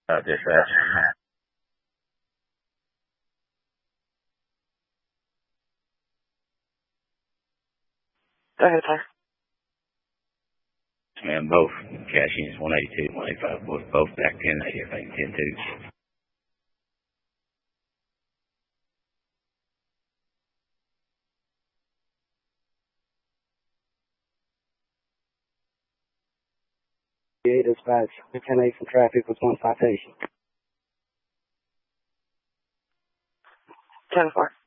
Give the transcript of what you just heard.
Dispatch. Go ahead, sir. And both cash units 182, 185, both back 1080, I think 10 2. Dispatch, 10-8 for traffic with 1 citation. 10-4.